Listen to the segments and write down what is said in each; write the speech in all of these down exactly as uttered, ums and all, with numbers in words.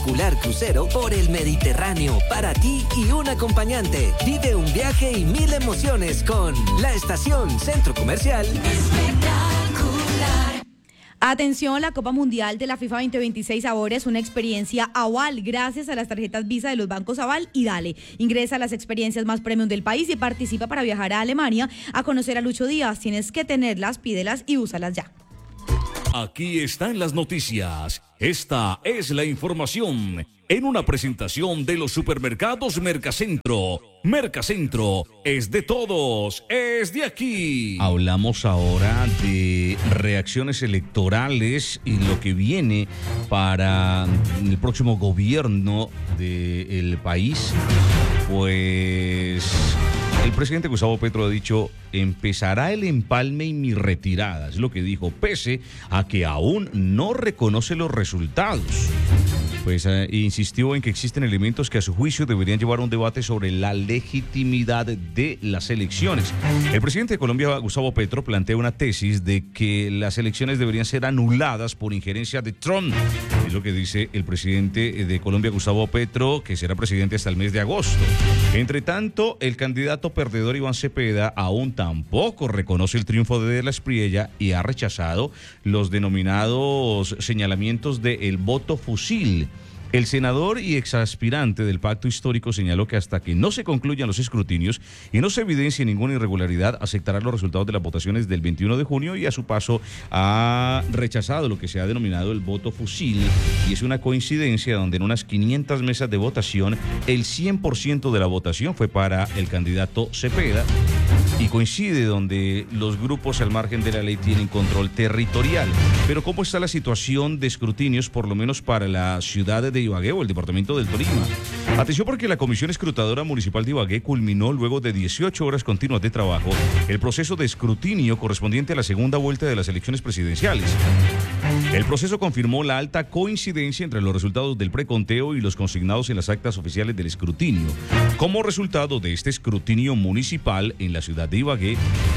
espectacular crucero por el Mediterráneo para ti y un acompañante. Vive un viaje y mil emociones con La Estación Centro Comercial. Espectacular. Atención, la Copa Mundial de la FIFA veinte veintiséis ahora es una experiencia Aval gracias a las tarjetas Visa de los bancos Aval y Dale. Ingresa a las experiencias más premium del país y participa para viajar a Alemania a conocer a Lucho Díaz. Tienes que tenerlas, pídelas y úsalas ya. Aquí están las noticias. Esta es la información en una presentación de los supermercados Mercacentro. Mercacentro es de todos, es de aquí. Hablamos ahora de reacciones electorales y lo que viene para el próximo gobierno del país. Pues el presidente Gustavo Petro ha dicho: empezará el empalme y mi retirada, es lo que dijo, pese a que aún no reconoce los resultados. Pues eh, insistió en que existen elementos que a su juicio deberían llevar a un debate sobre la legitimidad de las elecciones. El presidente de Colombia, Gustavo Petro, plantea una tesis de que las elecciones deberían ser anuladas por injerencia de Trump. Es lo que dice el presidente de Colombia, Gustavo Petro, que será presidente hasta el mes de agosto. Entre tanto, el candidato perdedor Iván Cepeda aún tampoco reconoce el triunfo de De la Espriella y ha rechazado los denominados señalamientos de el voto fusil. El senador y exaspirante del pacto histórico señaló que hasta que no se concluyan los escrutinios y no se evidencie ninguna irregularidad, aceptará los resultados de las votaciones del veintiuno de junio y a su paso ha rechazado lo que se ha denominado el voto fusil, y es una coincidencia donde en unas quinientas mesas de votación el cien por ciento de la votación fue para el candidato Cepeda, y coincide donde los grupos al margen de la ley tienen control territorial. Pero ¿cómo está la situación de escrutinios, por lo menos para la ciudad de Ibagué o el departamento del Tolima? Atención, porque la Comisión Escrutadora Municipal de Ibagué culminó luego de dieciocho horas continuas de trabajo el proceso de escrutinio correspondiente a la segunda vuelta de las elecciones presidenciales. El proceso confirmó la alta coincidencia entre los resultados del preconteo y los consignados en las actas oficiales del escrutinio. Como resultado de este escrutinio municipal en la ciudad de Ibagué,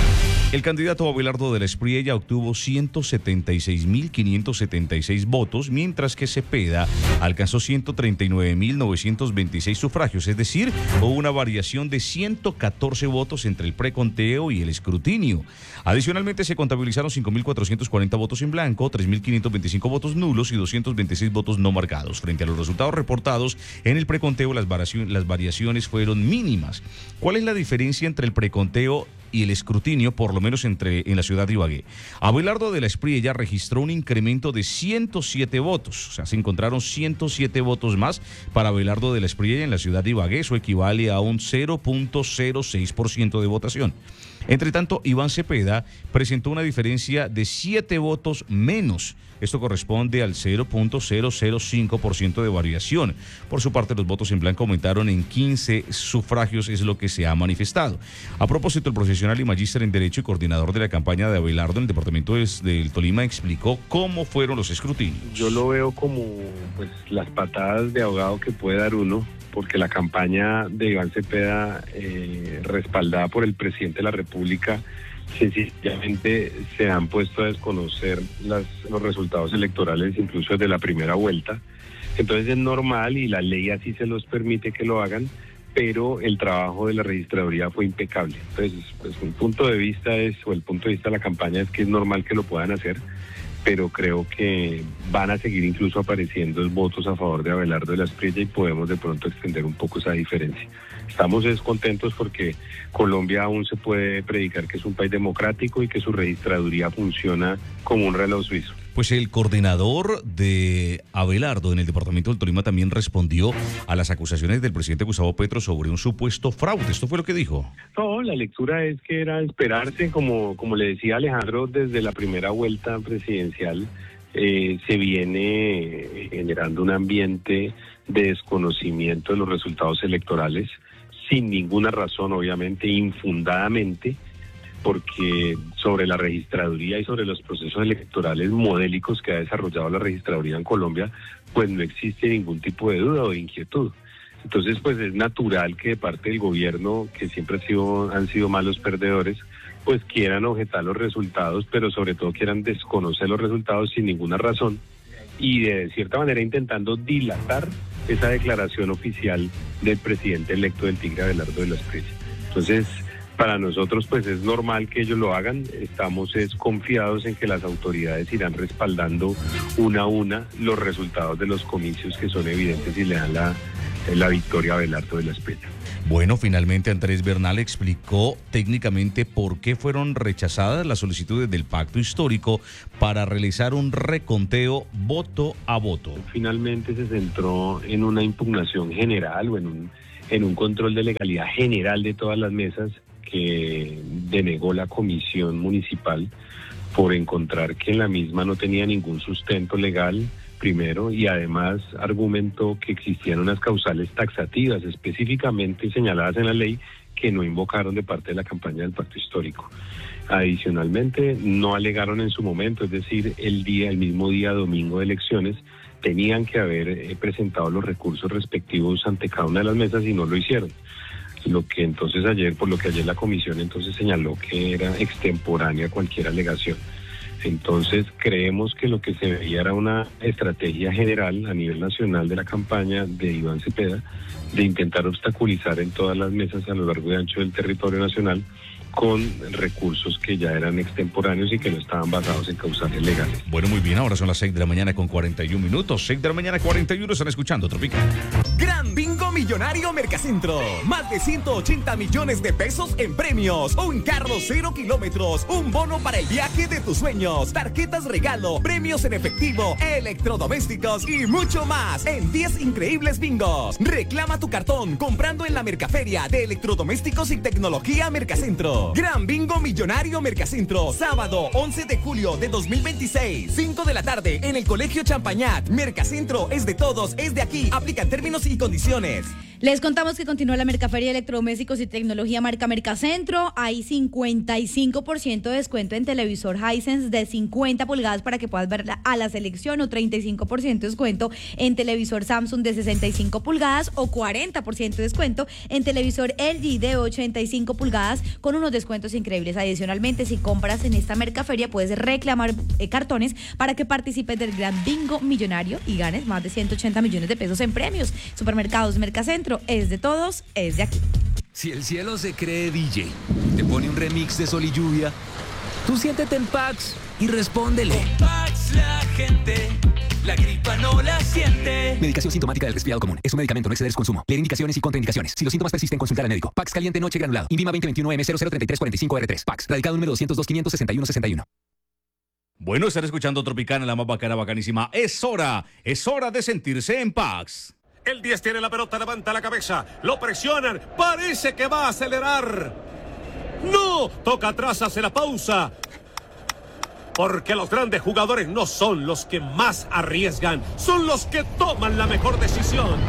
el candidato Abelardo de la Espriella obtuvo ciento setenta y seis mil quinientos setenta y seis votos, mientras que Cepeda alcanzó ciento treinta y nueve mil novecientos veintiséis sufragios, es decir, hubo una variación de ciento catorce votos entre el preconteo y el escrutinio. Adicionalmente, se contabilizaron cinco mil cuatrocientos cuarenta votos en blanco, tres mil quinientos veinticinco votos nulos y doscientos veintiséis votos no marcados. Frente a los resultados reportados en el preconteo, las variaciones, las variaciones fueron mínimas. ¿Cuál es la diferencia entre el preconteo y el escrutinio, por lo menos entre en la ciudad de Ibagué? Abelardo de la Espriella registró un incremento de ciento siete votos, o sea, se encontraron ciento siete votos más para Abelardo de la Espriella en la ciudad de Ibagué. Eso equivale a un cero punto cero seis por ciento de votación. Entre tanto, Iván Cepeda presentó una diferencia de siete votos menos. Esto corresponde al cero punto cero cero cinco por ciento de variación. Por su parte, los votos en blanco aumentaron en quince sufragios, es lo que se ha manifestado. A propósito, el profesional y magíster en Derecho y coordinador de la campaña de Abelardo en el departamento del Tolima explicó cómo fueron los escrutinios. Yo lo veo como pues las patadas de ahogado que puede dar uno, porque la campaña de Iván Cepeda, eh, respaldada por el presidente de la República, sencillamente se han puesto a desconocer las, los resultados electorales incluso desde la primera vuelta. Entonces es normal y la ley así se los permite que lo hagan, pero el trabajo de la registraduría fue impecable. Entonces, pues mi punto de vista es, o el punto de vista de la campaña es que es normal que lo puedan hacer, pero creo que van a seguir incluso apareciendo votos a favor de Abelardo de la Espriella y podemos de pronto extender un poco esa diferencia. Estamos descontentos porque Colombia aún se puede predicar que es un país democrático y que su registraduría funciona como un reloj suizo. Pues el coordinador de Abelardo en el departamento del Tolima también respondió a las acusaciones del presidente Gustavo Petro sobre un supuesto fraude. ¿Esto fue lo que dijo? No, la lectura es que era esperarse, como, como le decía Alejandro, desde la primera vuelta presidencial eh, se viene generando un ambiente de desconocimiento de los resultados electorales, sin ninguna razón, obviamente, infundadamente, porque sobre la registraduría y sobre los procesos electorales modélicos que ha desarrollado la registraduría en Colombia, pues no existe ningún tipo de duda o de inquietud. Entonces, pues es natural que de parte del gobierno, que siempre ha sido, han sido malos perdedores, pues quieran objetar los resultados, pero sobre todo quieran desconocer los resultados sin ninguna razón, y de cierta manera intentando dilatar esa declaración oficial del presidente electo del Tigre, Abelardo de la Espriella. Entonces, para nosotros pues es normal que ellos lo hagan, estamos es confiados en que las autoridades irán respaldando una a una los resultados de los comicios que son evidentes y le dan la, la victoria a Abelardo de la Espriella. Bueno, finalmente Andrés Bernal explicó técnicamente por qué fueron rechazadas las solicitudes del pacto histórico para realizar un reconteo voto a voto. Finalmente se centró en una impugnación general o en un, en un control de legalidad general de todas las mesas que denegó la comisión municipal por encontrar que en la misma no tenía ningún sustento legal, primero, y además argumentó que existían unas causales taxativas específicamente señaladas en la ley que no invocaron de parte de la campaña del pacto histórico. Adicionalmente, no alegaron en su momento, es decir, el día, el mismo día domingo de elecciones, tenían que haber eh, presentado los recursos respectivos ante cada una de las mesas y no lo hicieron. Lo que entonces ayer, por lo que ayer la comisión entonces señaló que era extemporánea cualquier alegación. Entonces creemos que lo que se veía era una estrategia general a nivel nacional de la campaña de Iván Cepeda de intentar obstaculizar en todas las mesas a lo largo y ancho del territorio nacional con recursos que ya eran extemporáneos y que no estaban basados en causales legales. Bueno, muy bien, ahora son las seis de la mañana con cuarenta y un minutos. seis de la mañana, cuarenta y uno, están escuchando Tropical. Gran Bingo Millonario Mercacentro. Más de ciento ochenta millones de pesos en premios. Un carro cero kilómetros. Un bono para el viaje de tus sueños. Tarjetas regalo. Premios en efectivo. Electrodomésticos y mucho más. En diez increíbles bingos. Reclama tu cartón comprando en la Mercaferia de Electrodomésticos y Tecnología Mercacentro. Gran Bingo Millonario Mercacentro. Sábado once de julio de dos mil veintiséis. cinco de la tarde en el Colegio Champañat. Mercacentro es de todos, es de aquí. Aplican términos y condiciones. Les contamos que continúa la Mercaferia de Electrodomésticos y Tecnología marca Mercacentro. Hay cincuenta y cinco por ciento de descuento en televisor Hisense de cincuenta pulgadas para que puedas ver a la selección, o treinta y cinco por ciento de descuento en televisor Samsung de sesenta y cinco pulgadas, o cuarenta por ciento de descuento en televisor L G de ochenta y cinco pulgadas, con unos descuentos increíbles. Adicionalmente, si compras en esta Mercaferia, puedes reclamar eh, cartones para que participes del Gran Bingo Millonario y ganes más de ciento ochenta millones de pesos en premios. Supermercados Mercacentro es de todos, es de aquí. Si el cielo se cree D J, te pone un remix de Sol y Lluvia, tú siéntete en Pax y respóndele. En Pax la gente, la gripa no la siente. Medicación sintomática del resfriado común. Es un medicamento, no exceder su consumo. Leer indicaciones y contraindicaciones. Si los síntomas persisten, consultar al médico. Pax caliente noche granulado. Invima veinte veintiuno M cero cero treinta y tres cuarenta y cinco R tres. Pax. Radicado número doscientos dos quinientos sesenta y uno sesenta y uno. Bueno, estar escuchando Tropicana, la más bacana, bacanísima. Es hora, es hora de sentirse en Pax. El diez tiene la pelota, levanta la cabeza, lo presionan, parece que va a acelerar. ¡No! Toca atrás, hace la pausa. Porque los grandes jugadores no son los que más arriesgan, son los que toman la mejor decisión.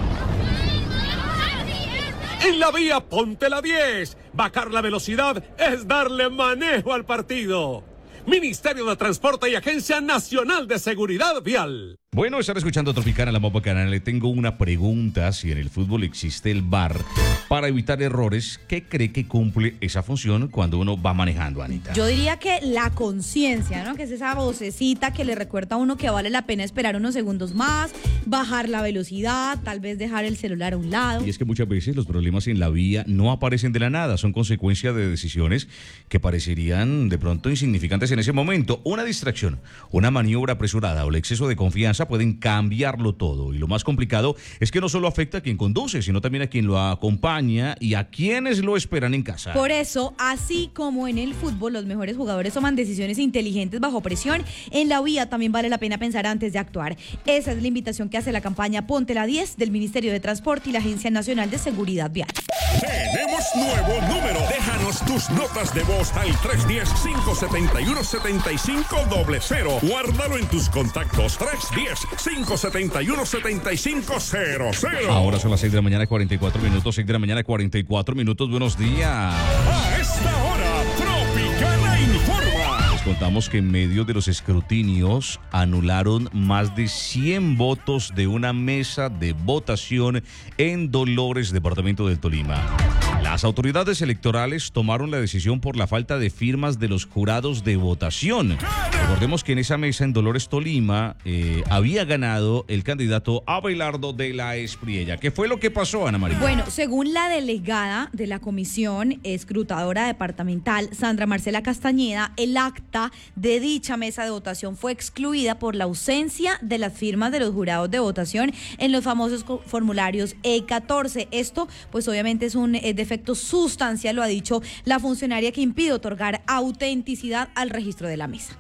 En la vía, ponte la diez. Bajar la velocidad es darle manejo al partido. Ministerio de Transporte y Agencia Nacional de Seguridad Vial. Bueno, estar escuchando Tropicana, la más bacana. Le tengo una pregunta: si en el fútbol existe el V A R para evitar errores, ¿qué cree que cumple esa función cuando uno va manejando, Anita? Yo diría que la conciencia, ¿no? Que es esa vocecita que le recuerda a uno que vale la pena esperar unos segundos más, bajar la velocidad, tal vez dejar el celular a un lado. Y es que muchas veces los problemas en la vía no aparecen de la nada, son consecuencia de decisiones que parecerían de pronto insignificantes en ese momento. Una distracción, una maniobra apresurada o el exceso de confianza pueden cambiarlo todo. Y lo más complicado es que no solo afecta a quien conduce, sino también a quien lo acompaña y a quienes lo esperan en casa. Por eso, así como en el fútbol, los mejores jugadores toman decisiones inteligentes bajo presión, en la vía también vale la pena pensar antes de actuar. Esa es la invitación que hace la campaña Ponte la diez del Ministerio de Transporte y la Agencia Nacional de Seguridad Vial. Tenemos nuevo número. Déjanos tus notas de voz al tres uno cero, cinco siete uno, siete cinco cero cero. Guárdalo en tus contactos. tres uno cero, cinco siete uno, siete cinco cero cero. Ahora son las seis de la mañana, cuarenta y cuatro minutos. seis de la mañana, cuarenta y cuatro minutos. Buenos días. A esta hora, Tropicana informa. Les contamos que en medio de los escrutinios anularon más de cien votos de una mesa de votación en Dolores, departamento del Tolima. Las autoridades electorales tomaron la decisión por la falta de firmas de los jurados de votación. Recordemos que en esa mesa en Dolores, Tolima, eh, había ganado el candidato Abelardo de la Espriella. ¿Qué fue lo que pasó, Ana María? Bueno, según la delegada de la comisión escrutadora departamental, Sandra Marcela Castañeda, el acta de dicha mesa de votación fue excluida por la ausencia de las firmas de los jurados de votación en los famosos formularios E catorce. Esto, pues obviamente es un eh, defecto sustancial, lo ha dicho la funcionaria, que impide otorgar autenticidad al registro de la mesa.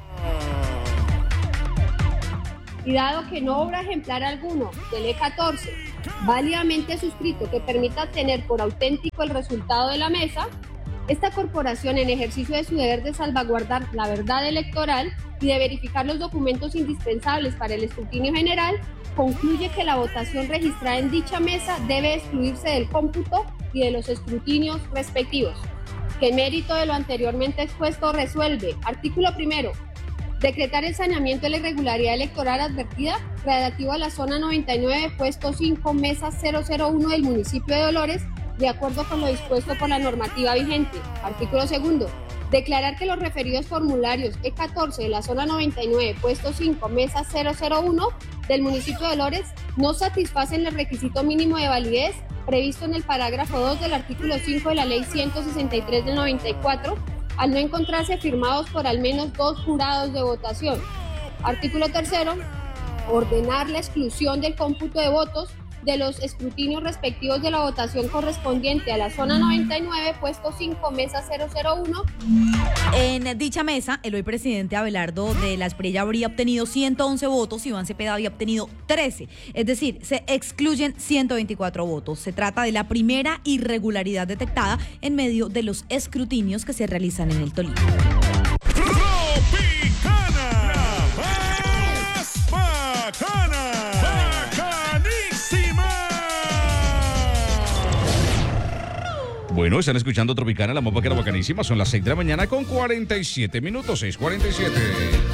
Y dado que no obra ejemplar alguno del E catorce válidamente suscrito que permita tener por auténtico el resultado de la mesa, esta corporación, en ejercicio de su deber de salvaguardar la verdad electoral y de verificar los documentos indispensables para el escrutinio general, concluye que la votación registrada en dicha mesa debe excluirse del cómputo y de los escrutinios respectivos. Que en mérito de lo anteriormente expuesto resuelve, artículo primero, decretar el saneamiento de la irregularidad electoral advertida relativo a la zona noventa y nueve, puesto cinco, mesa cero cero uno del municipio de Dolores, de acuerdo con lo dispuesto por la normativa vigente. Artículo segundo, declarar que los referidos formularios E catorce de la zona noventa y nueve, puesto cinco, mesa cero cero uno del municipio de Dolores no satisfacen el requisito mínimo de validez previsto en el parágrafo dos del artículo cinco de la ley ciento sesenta y tres del noventa y cuatro, al no encontrarse firmados por al menos dos jurados de votación. Artículo tercero, ordenar la exclusión del cómputo de votos de los escrutinios respectivos de la votación correspondiente a la zona noventa y nueve, puesto cinco, mesa cero cero uno. En dicha mesa, el hoy presidente Abelardo de la Espriella habría obtenido ciento once votos, Iván Cepeda había obtenido trece, es decir, se excluyen ciento veinticuatro votos. Se trata de la primera irregularidad detectada en medio de los escrutinios que se realizan en el Tolima. Tropicana, la más bacana, bacanísima. Bueno, están escuchando Tropicana, la más bacana, bacanísima. Son las seis de la mañana con cuarenta y siete minutos, seis cuarenta y siete.